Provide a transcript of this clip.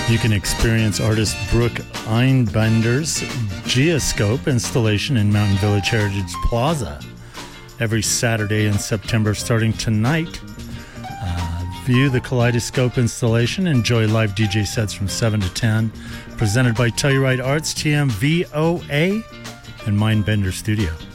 You can experience artist Brooke Einbender's Geoscope installation in Mountain Village Heritage Plaza every Saturday in September starting tonight. View the Kaleidoscope installation. Enjoy live DJ sets from 7 to 10. Presented by Telluride Arts, TMVOA, and Mindbender Studio.